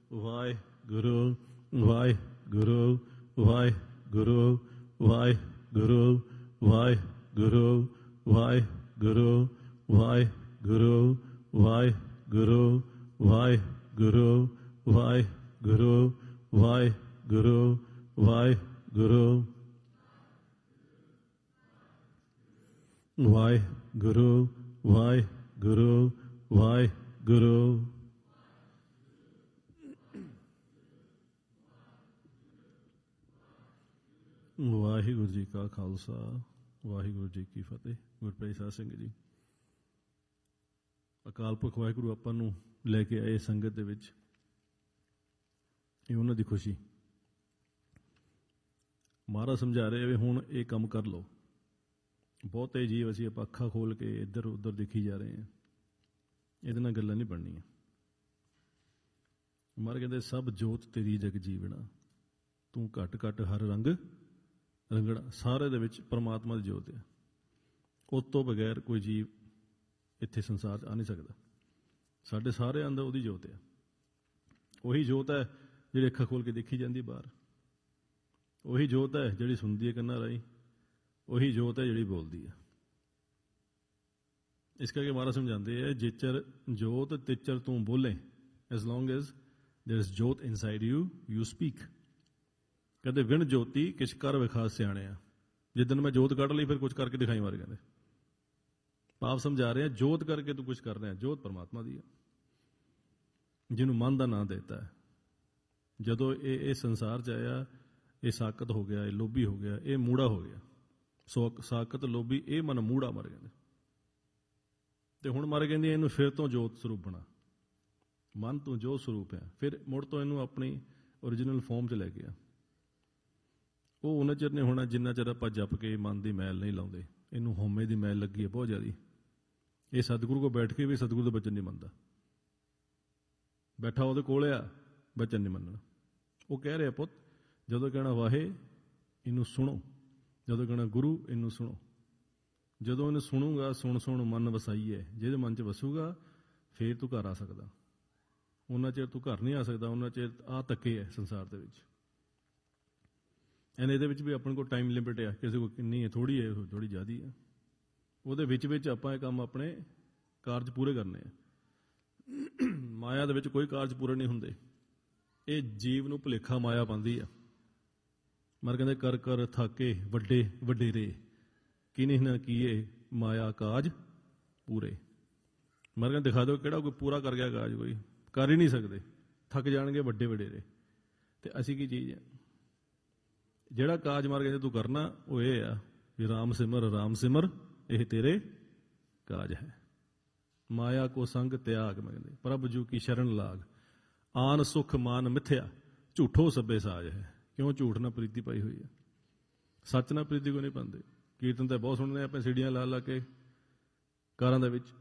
ਵਾਹਿਗੁਰੂ ਵਾਹਿਗੁਰੂ ਵਾਹਿਗੁਰੂ ਵਾਹਿਗੁਰੂ ਵਾਹਿਗੁਰੂ ਵਾਹਿਗੁਰੂ ਵਾਹਿਗੁਰੂ ਵਾਹਿਗੁਰੂ ਵਾਹਿਗੁਰੂ ਵਾਹਿਗੁਰੂ ਵਾਹਿਗੁਰੂ ਵਾਹਿਗੁਰੂ ਵਾਹਿਗੁਰੂ ਵਾਹਿਗੁਰੂ ਵਾਹਿਗੁਰੂ। ਵਾਹਿਗੁਰੂ ਜੀ ਕਾ ਖਾਲਸਾ ਵਾਹਿਗੁਰੂ ਜੀ ਕੀ ਫਤਿਹ। ਗੁਰਪ੍ਰੀਤ ਸਾਹਿਬ ਸਿੰਘ ਜੀ, ਅਕਾਲ ਪੁਰਖ ਵਾਹਿਗੁਰੂ ਆਪਾਂ ਨੂੰ ਲੈ ਕੇ ਆਏ ਸੰਗਤ ਦੇ ਵਿੱਚ, ਇਹ ਉਹਨਾਂ ਦੀ ਖੁਸ਼ੀ। ਮਹਾਰਾਜ ਸਮਝਾ ਰਹੇ ਵੀ ਹੁਣ ਇਹ ਕੰਮ ਕਰ ਲਓ। ਬਹੁਤੇ ਜੀਵ ਅਸੀਂ ਆਪਾਂ ਅੱਖਾਂ ਖੋਲ ਕੇ ਇੱਧਰ ਉੱਧਰ ਦੇਖੀ ਜਾ ਰਹੇ ਹਾਂ, ਇਹਦੇ ਨਾਲ ਗੱਲਾਂ ਨਹੀਂ ਬਣਨੀਆਂ। ਮਹਾਰਾਜ ਕਹਿੰਦੇ ਸਭ ਜੋਤ ਤੇਰੀ ਜਗ ਜੀਵਣਾ, ਤੂੰ ਘੱਟ ਘੱਟ ਹਰ ਰੰਗ ਰੰਗਣਾ। ਸਾਰੇ ਦੇ ਵਿੱਚ ਪਰਮਾਤਮਾ ਦੀ ਜੋਤ ਹੈ, ਉਸ ਤੋਂ ਬਗੈਰ ਕੋਈ ਜੀਵ ਇੱਥੇ ਸੰਸਾਰ 'ਚ ਆ ਨਹੀਂ ਸਕਦਾ। ਸਾਡੇ ਸਾਰੇ ਅੰਦਰ ਉਹਦੀ ਜੋਤ ਹੈ। ਉਹੀ ਜੋਤ ਹੈ ਜਿਹੜੀ ਅੱਖਾਂ ਖੋਲ ਕੇ ਦੇਖੀ ਜਾਂਦੀ ਬਾਹਰ, ਉਹੀ ਜੋਤ ਹੈ ਜਿਹੜੀ ਸੁਣਦੀ ਹੈ ਕੰਨਾਂ ਰਾਹੀਂ, ਉਹੀ ਜੋਤ ਹੈ ਜਿਹੜੀ ਬੋਲਦੀ ਹੈ। ਇਸ ਕਰਕੇ ਮਹਾਰਾਜ ਸਮਝਾਉਂਦੇ ਹੈ ਜਿਚਰ ਜੋਤ ਤਿਚਰ ਤੂੰ ਬੋਲੇ, ਐਜ਼ ਲੌਂਗ ਐਜ਼ ਦੇयर ਇਜ਼ ਜੋਤ ਇਨਸਾਈਡ ਯੂ, ਯੂ ਸਪੀਕ। ਕਹਿੰਦੇ ਵਿਣ ਜੋਤੀ ਕਿਛ ਕਰ ਵਿਖਾ ਸਿਆਣਿਆ। ਜਿੱਦਣ ਮੈਂ ਜੋਤ ਕੱਢ ਲਈ ਫਿਰ ਕੁਝ ਕਰਕੇ ਦਿਖਾਈ ਮਾਰ। ਕਹਿੰਦੇ ਪਾਪ ਸਮਝਾ ਰਹੇ ਆ, ਜੋਤ ਕਰਕੇ ਤੂੰ ਕੁਝ ਕਰ ਰਿਹਾ। ਜੋਤ ਪਰਮਾਤਮਾ ਦੀ ਹੈ, ਜਿਹਨੂੰ ਮਨ ਦਾ ਨਾਂ ਦਿੱਤਾ ਹੈ। ਜਦੋਂ ਇਹ ਸੰਸਾਰ 'ਚ ਆਇਆ, ਇਹ ਸਾਕਤ ਹੋ ਗਿਆ, ਇਹ ਲੋਭੀ ਹੋ ਗਿਆ, ਇਹ ਮੂੜਾ ਹੋ ਗਿਆ। ਸਾਕਤ ਲੋਭੀ ਇਹ ਮਨ ਮੂੜਾ ਮਰ ਕਹਿੰਦੇ। ਤੇ ਹੁਣ ਮਰ ਕਹਿੰਦੀ ਇਹਨੂੰ ਫਿਰ ਤੋਂ ਜੋਤ ਸਰੂਪ ਬਣਾ। ਮਨ ਤੋਂ ਜੋਤ ਸਰੂਪ ਹੈ, ਫਿਰ ਮੁੜ ਤੋਂ ਇਹਨੂੰ ਆਪਣੀ ਓਰੀਜਨਲ ਫਾਰਮ 'ਚ ਲੈ ਗਿਆ। ਉਹ ਉਹਨਾਂ ਚਿਰ ਨਹੀਂ ਹੋਣਾ ਜਿੰਨਾ ਚਿਰ ਆਪਾਂ ਜਪ ਕੇ ਮਨ ਦੀ ਮੈਲ ਨਹੀਂ ਲਾਉਂਦੇ। ਇਹਨੂੰ ਹਉਮੈ ਦੀ ਮੈਲ ਲੱਗੀ ਹੈ ਬਹੁਤ ਜ਼ਿਆਦਾ। ਇਹ ਸਤਿਗੁਰੂ ਕੋਲ ਬੈਠ ਕੇ ਵੀ ਸਤਿਗੁਰੂ ਦਾ ਬਚਨ ਨਹੀਂ ਮੰਨਦਾ। ਬੈਠਾ ਉਹਦੇ ਕੋਲ ਆ, ਬਚਨ ਨਹੀਂ ਮੰਨਣਾ। ਉਹ ਕਹਿ ਰਿਹਾ ਪੁੱਤ, ਜਦੋਂ ਕਹਿਣਾ ਵਾਹੇ ਇਹਨੂੰ ਸੁਣੋ, ਜਦੋਂ ਕਹਿਣਾ ਗੁਰੂ ਇਹਨੂੰ ਸੁਣੋ। ਜਦੋਂ ਇਹਨੂੰ ਸੁਣੂਗਾ, ਸੁਣ ਮਨ ਵਸਾਈਏ। ਜਿਹਦੇ ਮਨ 'ਚ ਵਸੂਗਾ ਫੇਰ ਤੂੰ ਘਰ ਆ ਸਕਦਾ। ਉਹਨਾਂ ਚਿਰ ਤੂੰ ਘਰ ਨਹੀਂ ਆ ਸਕਦਾ, ਉਹਨਾਂ ਚਿਰ ਆਹ ਧੱਕੇ ਹੈ ਸੰਸਾਰ ਦੇ ਵਿੱਚ। ਇਹਦੇ ਵਿੱਚ ਵੀ ਆਪਣੇ ਕੋਲ ਟਾਈਮ ਲਿਮਿਟ ਆ, ਕਿਸੇ ਕੋਲ ਕਿੰਨੀ ਹੈ, ਥੋੜ੍ਹੀ ਹੈ, ਥੋੜ੍ਹੀ ਜ਼ਿਆਦਾ ਹੈ। ਉਹਦੇ ਵਿੱਚ ਆਪਾਂ ਇਹ ਕੰਮ ਆਪਣੇ ਕਾਰਜ ਪੂਰੇ ਕਰਨੇ ਆ। ਮਾਇਆ ਦੇ ਵਿੱਚ ਕੋਈ ਕਾਰਜ ਪੂਰੇ ਨਹੀਂ ਹੁੰਦੇ। ਇਹ ਜੀਵ ਨੂੰ ਭੁਲੇਖਾ ਮਾਇਆ ਪਾਉਂਦੀ ਆ। ਮਰ ਕਹਿੰਦੇ ਕਰ ਕਰ ਥਾਕੇ ਵੱਡੇ ਵਡੇਰੇ, ਕਿਨੇ ਨਾ ਕੀਏ ਮਾਇਆ ਕਾਜ ਪੂਰੇ। ਮਰ ਕਹਿੰਦੇ ਦਿਖਾ ਦਿਓ ਕਿਹੜਾ ਕੋਈ ਪੂਰਾ ਕਰ ਗਿਆ ਕਾਜ, ਕੋਈ ਕਰ ਹੀ ਨਹੀਂ ਸਕਦੇ। ਥੱਕ ਜਾਣਗੇ ਵੱਡੇ ਵਡੇਰੇ। ਤੇ ਅਸੀਂ ਕੀ ਚੀਜ਼ ਹੈ? ਜਿਹੜਾ ਕਾਜ ਮਰ ਕਹਿੰਦੇ ਤੂੰ ਕਰਨਾ ਉਹ ਇਹ ਆ ਵੀ ਰਾਮ ਸਿਮਰ ਇਹ ਤੇਰੇ ਕਾਜ ਹੈ। ਮਾਇਆ ਕੋ ਸੰਗ ਤਿਆਗ, ਮੈਂ ਕਹਿੰਦੇ ਪ੍ਰਭ ਜੂ ਕੀ ਸ਼ਰਨ ਲਾਗ। ਆਨ ਸੁਖ ਮਾਨ ਮਿਥਿਆ, ਝੂਠੋ ਸੱਬੇ ਸਾਜ ਹੈ। ਕਿਉਂ? ਝੂਠ ਨਾਲ ਪ੍ਰੀਤੀ ਪਾਈ ਹੋਈ ਹੈ, ਸੱਚ ਨਾਲ ਪ੍ਰੀਤੀ ਕੋਈ ਨਹੀਂ ਪਾਉਂਦੇ। ਕੀਰਤਨ ਤਾਂ ਬਹੁਤ ਸੁਣਦੇ ਆਪਾਂ ਸੀੜੀਆਂ ਲਾ ਕੇ ਕਾਰਾਂ ਦੇ ਵਿੱਚ,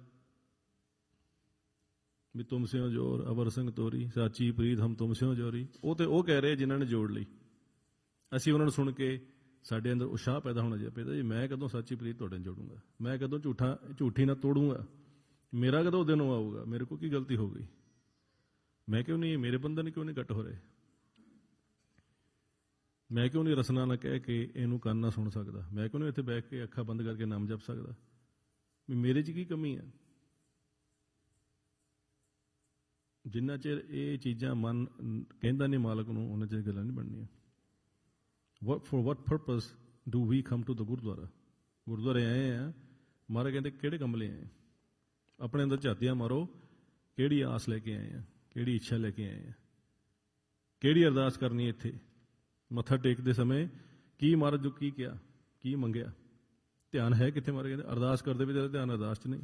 ਵੀ ਤੁਮ ਸਿਓ ਜੋਰ ਅਵਰ ਸਿੰਘ ਤੋਰੀ, ਸਾਚੀ ਪ੍ਰੀਤ ਹਮ ਤੁਮ ਸਿਓ ਜੋਰੀ। ਉਹ ਤੇ ਉਹ ਕਹਿ ਰਹੇ ਜਿਨ੍ਹਾਂ ਨੇ ਜੋੜ ਲਈ। ਅਸੀਂ ਉਹਨਾਂ ਨੂੰ ਸੁਣ ਕੇ ਸਾਡੇ ਅੰਦਰ ਉਤਸ਼ਾਹ ਪੈਦਾ ਹੋਣਾ ਚਾਹੀਦਾ ਜੀ, ਮੈਂ ਕਦੋਂ ਸੱਚੀ ਪ੍ਰੀਤ ਤੁਹਾਡੇ ਨਾਲ ਜੋੜੂੰਗਾ, ਮੈਂ ਕਦੋਂ ਝੂਠੀ ਨਾਲ ਤੋੜੂੰਗਾ, ਮੇਰਾ ਕਦੋਂ ਦਿਨ ਆਊਗਾ, ਮੇਰੇ ਕੋਲ ਕੀ ਗਲਤੀ ਹੋ ਗਈ, ਮੈਂ ਕਿਉਂ ਨਹੀਂ, ਮੇਰੇ ਬੰਧਨ ਕਿਉਂ ਨਹੀਂ ਕੱਟ ਹੋ ਰਹੇ, ਮੈਂ ਕਿਉਂ ਨਹੀਂ ਰਸਨਾ ਨਾ ਕਹਿ ਕੇ ਇਹਨੂੰ ਕੰਨ ਨਾ ਸੁਣ ਸਕਦਾ, ਮੈਂ ਕਿਉਂ ਨਹੀਂ ਇੱਥੇ ਬੈਠ ਕੇ ਅੱਖਾਂ ਬੰਦ ਕਰਕੇ ਨਾਮ ਜਪ ਸਕਦਾ, ਵੀ ਮੇਰੇ 'ਚ ਕੀ ਕਮੀ ਹੈ। ਜਿੰਨਾ ਚਿਰ ਇਹ ਚੀਜ਼ਾਂ ਮਨ ਕਹਿੰਦਾ ਨਹੀਂ ਮਾਲਕ ਨੂੰ, ਉਹਨਾਂ ਚਿਰ ਗੱਲਾਂ ਨਹੀਂ ਬਣਨੀਆਂ। For what purpose do we come to the Gurdwara? ਗੁਰਦੁਆਰੇ ਆਏ ਆ, ਮਹਾਰਾਜ ਕਹਿੰਦੇ ਕਿਹੜੇ ਕੰਮ ਲਈ ਆਏ? ਆਪਣੇ ਅੰਦਰ ਝਾਤੀਆਂ ਮਾਰੋ, ਕਿਹੜੀ ਆਸ ਲੈ ਕੇ ਆਏ ਆ, ਕਿਹੜੀ ਇੱਛਾ ਲੈ ਕੇ ਆਏ ਆ, ਕਿਹੜੀ ਅਰਦਾਸ ਕਰਨੀ ਇੱਥੇ ਮੱਥਾ ਟੇਕਦੇ ਸਮੇਂ, ਕੀ ਮਹਾਰਾਜ ਜੋ ਕੀ ਕਿਹਾ, ਕੀ ਮੰਗਿਆ, ਧਿਆਨ ਹੈ ਕਿੱਥੇ? ਮਹਾਰਾਜ ਕਹਿੰਦੇ ਅਰਦਾਸ ਕਰਦੇ ਵੀ ਤੇਰਾ ਧਿਆਨ ਅਰਦਾਸ 'ਚ ਨਹੀਂ।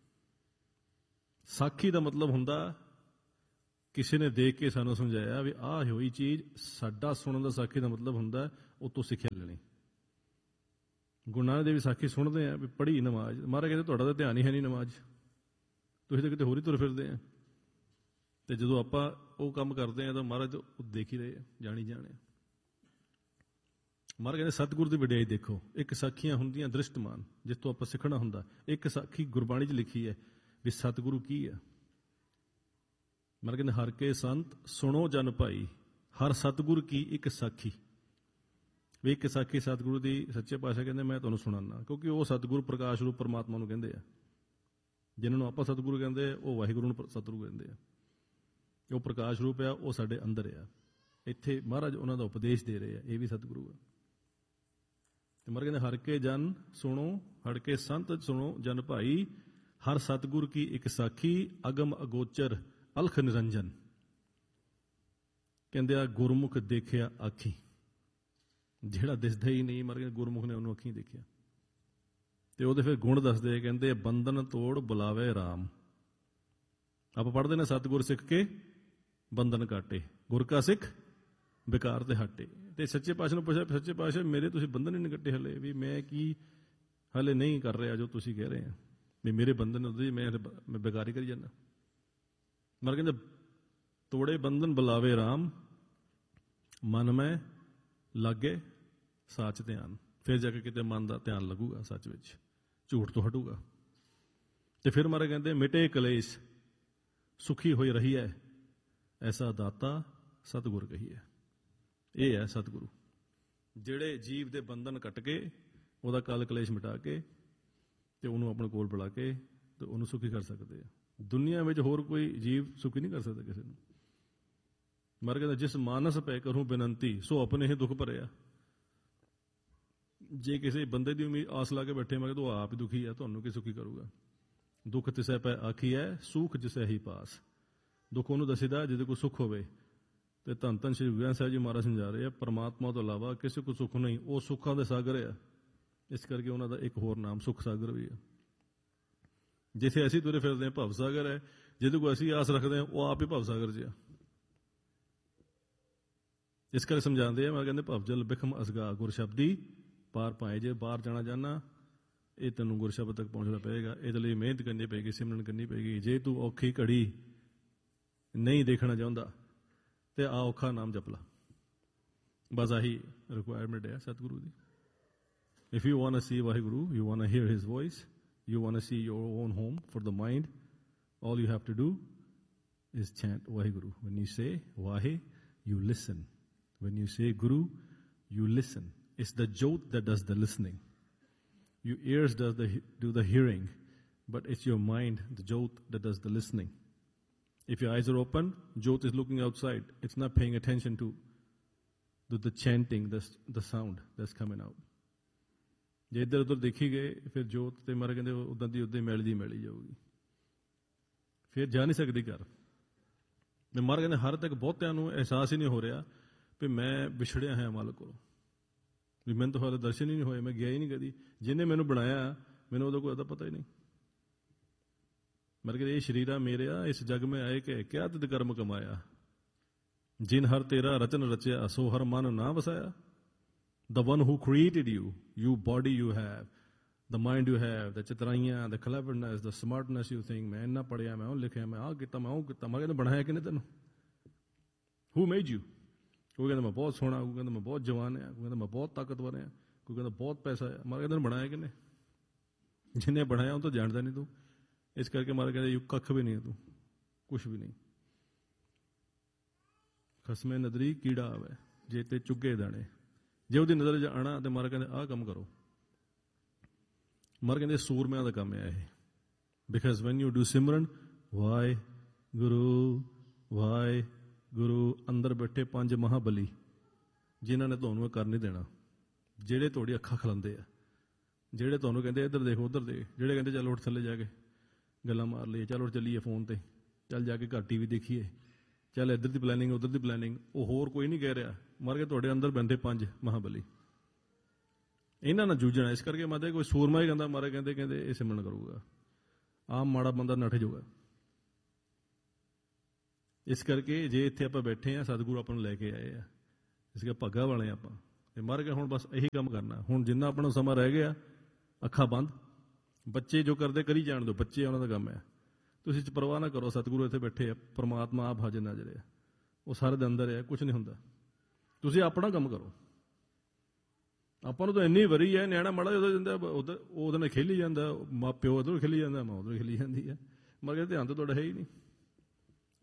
ਸਾਖੀ ਦਾ ਮਤਲਬ ਹੁੰਦਾ ਕਿਸੇ ਨੇ ਦੇਖ ਕੇ ਸਾਨੂੰ ਸਮਝਾਇਆ ਵੀ ਆਹ ਹੋਈ ਚੀਜ਼, ਸਾਡਾ ਸੁਣਨ ਦਾ ਸਾਖੀ ਦਾ ਮਤਲਬ ਹੁੰਦਾ ਉਹ ਤੋਂ ਸਿੱਖਿਆ ਲੈਣੀ। ਗੁਰੂ ਨਾਨਕ ਦੇਵ ਸਾਖੀ ਸੁਣਦੇ ਆ ਵੀ ਪੜ੍ਹੀ ਨਮਾਜ਼, ਮਹਾਰਾਜ ਕਹਿੰਦੇ ਤੁਹਾਡਾ ਤਾਂ ਧਿਆਨ ਹੀ ਹੈ ਨਹੀਂ ਨਮਾਜ਼, ਤੁਸੀਂ ਤਾਂ ਕਿਤੇ ਹੋਰ ਹੀ ਤੁਰ ਫਿਰਦੇ ਆ। ਤੇ ਜਦੋਂ ਆਪਾਂ ਉਹ ਕੰਮ ਕਰਦੇ ਆ ਤਾਂ ਮਹਾਰਾਜ ਉਹ ਦੇਖ ਹੀ ਰਹੇ ਆ, ਜਾਣੀ ਜਾਣੇ। ਮਹਾਰਾਜ ਕਹਿੰਦੇ ਸਤਿਗੁਰੂ ਦੀ ਵਡਿਆਈ ਦੇਖੋ। ਇੱਕ ਸਾਖੀਆਂ ਹੁੰਦੀਆਂ ਦ੍ਰਿਸ਼ਟਮਾਨ, ਜਿਸ ਤੋਂ ਆਪਾਂ ਸਿੱਖਣਾ ਹੁੰਦਾ। ਇੱਕ ਸਾਖੀ ਗੁਰਬਾਣੀ 'ਚ ਲਿਖੀ ਹੈ ਵੀ ਸਤਿਗੁਰੂ ਕੀ ਆ। ਮਰ ਕਹਿੰਦੇ ਹਰ ਕੇ ਸੰਤ ਸੁਣੋ ਜਨ ਭਾਈ, ਹਰ ਸਤਿਗੁਰ ਕੀ ਇੱਕ ਸਾਖੀ। ਵੀ ਇੱਕ ਸਾਖੀ ਸਤਿਗੁਰੂ ਦੀ ਸੱਚੇ ਪਾਤਸ਼ਾਹ ਕਹਿੰਦੇ ਮੈਂ ਤੁਹਾਨੂੰ ਸੁਣਾਉਣਾ, ਕਿਉਂਕਿ ਉਹ ਸਤਿਗੁਰੂ ਪ੍ਰਕਾਸ਼ ਰੂਪ ਪਰਮਾਤਮਾ ਨੂੰ ਕਹਿੰਦੇ ਆ। ਜਿਹਨਾਂ ਨੂੰ ਆਪਾਂ ਸਤਿਗੁਰੂ ਕਹਿੰਦੇ ਆ ਉਹ ਵਾਹਿਗੁਰੂ ਨੂੰ ਸਤਿਗੁਰੂ ਕਹਿੰਦੇ ਆ। ਉਹ ਪ੍ਰਕਾਸ਼ ਰੂਪ ਆ, ਉਹ ਸਾਡੇ ਅੰਦਰ ਆ। ਇੱਥੇ ਮਹਾਰਾਜ ਉਹਨਾਂ ਦਾ ਉਪਦੇਸ਼ ਦੇ ਰਹੇ ਆ, ਇਹ ਵੀ ਸਤਿਗੁਰੂ ਆ। ਤੇ ਮਰ ਕਹਿੰਦੇ ਹਰ ਕੇ ਜਨ ਸੁਣੋ, ਹਰ ਕੇ ਸੰਤ ਸੁਣੋ ਜਨ ਭਾਈ, ਹਰ ਸਤਿਗੁਰ ਕੀ ਇੱਕ ਸਾਖੀ, ਅਗਮ ਅਗੋਚਰ ਅਲਖ ਨਿਰੰਜਨ। ਕਹਿੰਦੇ ਆ ਗੁਰਮੁਖ ਦੇਖਿਆ ਆਖੀ, ਜਿਹੜਾ ਦਿਸਦਾ ਹੀ ਨਹੀਂ ਮਰ ਕਹਿੰਦੇ ਗੁਰਮੁਖ ਨੇ ਉਹਨੂੰ ਅੱਖੀਂ ਦੇਖਿਆ। ਤੇ ਉਹਦੇ ਫਿਰ ਗੁਣ ਦੱਸਦੇ, ਕਹਿੰਦੇ ਬੰਧਨ ਤੋੜ ਬੁਲਾਵੇ ਰਾਮ। ਆਪਾਂ ਪੜ੍ਹਦੇ ਨੇ ਸਤਿਗੁਰ ਸਿੱਖ ਕੇ ਬੰਧਨ ਕਾਟੇ, ਗੁਰ ਕਾ ਸਿੱਖ ਬੇਕਾਰ ਤੇ ਹਟੇ। ਤੇ ਸੱਚੇ ਪਾਤਸ਼ਾਹ ਨੂੰ ਪੁੱਛਿਆ, ਸੱਚੇ ਪਾਤਸ਼ਾਹ ਮੇਰੇ ਤੁਸੀਂ ਬੰਧਨ ਹੀ ਨਹੀਂ ਕੱਟੇ ਹਲੇ, ਵੀ ਮੈਂ ਕੀ ਹਲੇ ਨਹੀਂ ਕਰ ਰਿਹਾ ਜੋ ਤੁਸੀਂ ਕਹਿ ਰਹੇ ਆ, ਵੀ ਮੇਰੇ ਬੰਧਨ ਉਹਦੇ ਮੈਂ ਬੇਕਾਰੀ ਕਰੀ ਜਾਂਦਾ। ਮਰ ਕਹਿੰਦੇ ਤੋੜੇ ਬੰਧਨ ਬੁਲਾਵੇ ਰਾਮ, ਮਨ ਮੈਂ ਲਾਗੇ ਸੱਚ ਧਿਆਨ। ਫਿਰ ਜਾ ਕੇ ਕਿਤੇ ਮਨ ਦਾ ਧਿਆਨ ਲੱਗੂਗਾ ਸੱਚ ਵਿੱਚ, ਝੂਠ ਤੋਂ ਹਟੂਗਾ। ਤੇ ਫਿਰ ਮਾਰੇ ਕਹਿੰਦੇ ਮਿਟੇ ਕਲੇਸ਼ ਸੁਖੀ ਹੋਈ ਰਹੀ ਹੈ, ਐਸਾ ਦਾਤਾ ਸਤਿਗੁਰ ਕਹੀਏ। ਇਹ ਹੈ ਸਤਿਗੁਰੂ, ਜਿਹੜੇ ਜੀਵ ਦੇ ਬੰਧਨ ਕੱਟ ਕੇ ਉਹਦਾ ਕਲ ਕਲੇਸ਼ ਮਿਟਾ ਕੇ ਤੇ ਉਹਨੂੰ ਆਪਣੇ ਕੋਲ ਬੁਲਾ ਕੇ ਤੇ ਉਹਨੂੰ ਸੁਖੀ ਕਰ ਸਕਦੇ ਆ। ਦੁਨੀਆ ਵਿੱਚ ਹੋਰ ਕੋਈ ਜੀਵ ਸੁਖੀ ਨਹੀਂ ਕਰ ਸਕਦਾ ਕਿਸੇ ਨੂੰ। ਮਰ ਕਹਿੰਦਾ ਜਿਸ ਮਾਨਸ ਪੈ ਕਰੂੰ ਬੇਨੰਤੀ, ਸੋ ਆਪਣੇ ਹੀ ਦੁੱਖ ਭਰਿਆ। ਜੇ ਕਿਸੇ ਬੰਦੇ ਦੀ ਉਮੀਦ ਆਸ ਲਾ ਕੇ ਬੈਠੇ ਮੈਂ ਕਿਹਾ ਆਪ ਹੀ ਦੁਖੀ ਹੈ, ਤੁਹਾਨੂੰ ਕੀ ਸੁਖੀ ਕਰੂਗਾ। ਦੁੱਖ ਤਿਸੈ ਪੈ ਆਖੀ ਹੈ, ਸੁਖ ਜਿਸੈ ਹੀ ਪਾਸ। ਦੁੱਖ ਉਹਨੂੰ ਦੱਸੀਦਾ ਜਿਹਦੇ ਕੋਲ ਸੁੱਖ ਹੋਵੇ। ਤੇ ਧੰਨ ਧੰਨ ਸ਼੍ਰੀ ਗੁਰੂ ਗ੍ਰੰਥ ਸਾਹਿਬ ਜੀ ਮਹਾਰਾਜ ਸਮਝਾ ਰਹੇ ਆ, ਪਰਮਾਤਮਾ ਤੋਂ ਇਲਾਵਾ ਕਿਸੇ ਕੋਲ ਸੁੱਖ ਨਹੀਂ, ਉਹ ਸੁੱਖਾਂ ਦੇ ਸਾਗਰ ਆ। ਇਸ ਕਰਕੇ ਉਹਨਾਂ ਦਾ ਇੱਕ ਹੋਰ ਨਾਮ ਸੁੱਖ ਸਾਗਰ ਵੀ ਆ। ਜਿੱਥੇ ਅਸੀਂ ਤੁਰੇ ਫਿਰਦੇ ਹਾਂ ਭਵ ਸਾਗਰ ਹੈ, ਜਿਹਦੇ ਕੋਲ ਅਸੀਂ ਆਸ ਰੱਖਦੇ ਹਾਂ ਉਹ ਆਪ ਹੀ ਭਵ ਸਾਗਰ 'ਚ ਆ। ਇਸ ਕਰਕੇ ਸਮਝਾਉਂਦੇ ਆ, ਮੈਂ ਕਹਿੰਦੇ ਭਵ ਜਲ ਬਿਖਮ ਅਸਗਾ ਗੁਰ ਸ਼ਬਦੀ ਪਾਰ ਪਾਏ। ਜੇ ਬਾਹਰ ਜਾਣਾ ਚਾਹੁੰਦਾ ਇਹ ਤੈਨੂੰ ਗੁਰ ਸ਼ਬਦ ਤੱਕ ਪਹੁੰਚਣਾ ਪਏਗਾ। ਇਹਦੇ ਲਈ ਮਿਹਨਤ ਕਰਨੀ ਪਏਗੀ, ਸਿਮਰਨ ਕਰਨੀ ਪਏਗੀ। ਜੇ ਤੂੰ ਔਖੀ ਘੜੀ ਨਹੀਂ ਦੇਖਣਾ ਚਾਹੁੰਦਾ ਤੇ ਆ ਔਖਾ ਨਾਮ ਜਪ ਲਾ। ਬਸ ਆਹੀ ਰਿਕੁਆਇਰਮੈਂਟ ਹੈ ਸਤਿਗੁਰੂ ਦੀ। If you want to see Vaheguru, you want to hear his voice, you want to see your own home for the mind, all you have to do is chant Vaheguru. When you say Vahe, you listen. When you say Guru, you listen. It's the Jot that does the listening. Your ears do the hearing, but it's your mind, the Jot, that does the listening. If your eyes are open, Jot is looking outside. It's not paying attention to the chanting, the sound that's coming out. ਜੇ ਇੱਧਰ ਉੱਧਰ ਦੇਖੀ ਗਏ ਫਿਰ ਜੋਤ ਤੇ ਮਾਰੇ ਕਹਿੰਦੇ ਉੱਦਾਂ ਦੀ ਉੱਦਾਂ ਹੀ ਮੈਲੀ ਮੈਲੀ ਜਾਊਗੀ, ਫਿਰ ਜਾ ਨਹੀਂ ਸਕਦੀ ਘਰ। ਮੈਂ ਮਾਰ ਕਹਿੰਦੇ ਹਰ ਤੱਕ ਬਹੁਤਿਆਂ ਨੂੰ ਅਹਿਸਾਸ ਹੀ ਨਹੀਂ ਹੋ ਰਿਹਾ ਵੀ ਮੈਂ ਵਿਛੜਿਆ ਹਾਂ ਮਾਲਕ ਕੋਲੋਂ, ਵੀ ਮੈਨੂੰ ਤਾਂ ਹਾਲੇ ਦਰਸ਼ਨ ਹੀ ਨਹੀਂ ਹੋਏ, ਮੈਂ ਗਿਆ ਹੀ ਨਹੀਂ ਕਦੀ। ਜਿਹਨੇ ਮੈਨੂੰ ਬਣਾਇਆ ਮੈਨੂੰ ਉਹਦਾ ਕੋਈ ਉਹਦਾ ਪਤਾ ਹੀ ਨਹੀਂ। ਮਰ ਕਹਿੰਦੇ ਇਹ ਸਰੀਰਾ ਮੇਰਿਆ ਇਸ ਜਗ ਮੈਂ ਆਏ ਕਿ ਕਿਆ ਤਿਦ ਕਰਮ ਕਮਾਇਆ, ਜਿਨ ਹਰ ਤੇਰਾ ਰਚਨ ਰਚਿਆ ਸੋ ਹਰ ਮਨ ਨਾ ਵਸਾਇਆ। The one who created you, body you have, the mind you have, the ਚਤਰਾਈਆਂ, the cleverness, the smartness you think, ਮੈਂ ਇੰਨਾ ਪੜ੍ਹਿਆ, ਮੈਂ ਉਹ ਲਿਖਿਆ, ਮੈਂ ਆਹ ਕੀਤਾ, ਮੈਂ ਉਹ ਕੀਤਾ। ਮੈਂ ਕਹਿੰਦਾ ਬਣਾਇਆ ਕਿਹਨੇ ਤੈਨੂੰ? Who made you? ਕੋਈ ਕਹਿੰਦਾ ਮੈਂ ਬਹੁਤ ਸੋਹਣਾ, ਕੋਈ ਕਹਿੰਦਾ ਮੈਂ ਬਹੁਤ ਜਵਾਨ ਆ, ਕੋਈ ਕਹਿੰਦਾ ਮੈਂ ਬਹੁਤ ਤਾਕਤਵਰ ਆ, ਕੋਈ ਕਹਿੰਦਾ ਬਹੁਤ ਪੈਸਾ ਆ। ਮਾਰ ਕਹਿੰਦਾ ਬਣਾਇਆ ਕਿਹਨੇ? ਜਿਹਨੇ ਬਣਾਇਆ ਉਹ ਤਾਂ ਜਾਣਦਾ ਨਹੀਂ ਤੂੰ। ਇਸ ਕਰਕੇ ਮਾਰ ਕਹਿੰਦੇ ਕੱਖ ਵੀ ਨਹੀਂ ਤੂੰ, ਕੁਛ ਵੀ ਨਹੀਂ। ਖਸਮੇ ਨਦਰੀ ਕੀੜਾ ਆਵੇ ਜੇ ਤੇ ਚੁੱਗੇ ਦਾਣੇ। ਜੇ ਉਹਦੀ ਨਜ਼ਰ 'ਚ ਆਉਣਾ ਤੇ ਮਾਰ ਕਹਿੰਦੇ ਆਹ ਕੰਮ ਕਰੋ। ਮਾਰ ਕਹਿੰਦੇ ਸੂਰਮਿਆਂ ਦਾ ਕੰਮ ਹੈ ਇਹ। ਬਿਕਾਜ਼ ਵੈਨ ਯੂ ਡੂ ਸਿਮਰਨ ਵਾਹਿ ਗੁਰੂ ਅੰਦਰ ਬੈਠੇ 5 ਮਹਾਬਲੀ ਜਿਨ੍ਹਾਂ ਨੇ ਤੁਹਾਨੂੰ ਇਹ ਕਰ ਨਹੀਂ ਦੇਣਾ, ਜਿਹੜੇ ਤੁਹਾਡੀ ਅੱਖਾਂ ਖਿਲਾਉਂਦੇ ਆ, ਜਿਹੜੇ ਤੁਹਾਨੂੰ ਕਹਿੰਦੇ ਇੱਧਰ ਦੇਖ ਉੱਧਰ ਦੇਖ, ਜਿਹੜੇ ਕਹਿੰਦੇ ਚੱਲ ਉੱਠ ਥੱਲੇ ਜਾ ਕੇ ਗੱਲਾਂ ਮਾਰ ਲਈਏ, ਚੱਲ ਉੱਠ ਚੱਲੀਏ ਫੋਨ 'ਤੇ, ਚੱਲ ਜਾ ਕੇ ਘਰ TV ਦੇਖੀਏ, ਚੱਲ ਇੱਧਰ ਦੀ ਪਲੈਨਿੰਗ ਉੱਧਰ ਦੀ ਪਲੈਨਿੰਗ, ਉਹ ਹੋਰ ਕੋਈ ਨਹੀਂ ਕਹਿ ਰਿਹਾ। ਮਰ ਕੇ ਤੁਹਾਡੇ ਅੰਦਰ ਬੈਠੇ 5 ਮਹਾਬਲੀ, ਇਹਨਾਂ ਨਾਲ ਜੂਝਣਾ। ਇਸ ਕਰਕੇ ਮਾਤਾ ਕੋਈ ਸੂਰਮਾ ਹੀ ਕਹਿੰਦਾ ਮਾਰੇ ਕਹਿੰਦੇ ਇਹ ਸਿਮਰਨ ਕਰੂਗਾ, ਆਮ ਮਾੜਾ ਬੰਦਾ ਨੱਠ ਜਾਊਗਾ। ਇਸ ਕਰਕੇ ਜੇ ਇੱਥੇ ਆਪਾਂ ਬੈਠੇ ਹਾਂ ਸਤਿਗੁਰੂ ਆਪਾਂ ਨੂੰ ਲੈ ਕੇ ਆਏ ਆ, ਇਸ ਕਰਕੇ ਭਾਗਾ ਵਾਲੇ ਆਪਾਂ। ਤੇ ਮਰ ਕੇ ਹੁਣ ਬਸ ਇਹੀ ਕੰਮ ਕਰਨਾ। ਹੁਣ ਜਿੰਨਾ ਆਪਣਾ ਸਮਾਂ ਰਹਿ ਗਿਆ ਅੱਖਾਂ ਬੰਦ, ਬੱਚੇ ਜੋ ਕਰਦੇ ਕਰੀ ਜਾਣ ਦਿਓ, ਬੱਚੇ ਉਹਨਾਂ ਦਾ ਕੰਮ ਹੈ। ਤੁਸੀਂ ਪਰਵਾਹ ਨਾ ਕਰੋ, ਸਤਿਗੁਰੂ ਇੱਥੇ ਬੈਠੇ ਆ, ਪਰਮਾਤਮਾ ਆਪ ਹਾਜ਼ਰ ਨਾਜ਼ਰ ਹੈ, ਉਹ ਸਾਰੇ ਦੇ ਅੰਦਰ ਹੈ, ਕੁਛ ਨਹੀਂ ਹੁੰਦਾ। ਤੁਸੀਂ ਆਪਣਾ ਕੰਮ ਕਰੋ। ਆਪਾਂ ਨੂੰ ਤਾਂ ਇੰਨੀ ਵਰੀ ਹੈ, ਨਿਆਣਾ ਮਾੜਾ ਜਦੋਂ ਜਾਂਦਾ ਉਹਦੇ ਨਾਲ ਖੇਲੀ ਜਾਂਦਾ, ਮਾਂ ਪਿਓ ਉੱਧਰੋਂ ਖੇਲੀ ਜਾਂਦਾ, ਮਾਂ ਉੱਧਰੋਂ ਖੇਲੀ ਜਾਂਦੀ ਹੈ। ਮਰ ਕੇ ਧਿਆਨ ਤਾਂ ਤੁਹਾਡਾ ਹੈ ਹੀ ਨਹੀਂ।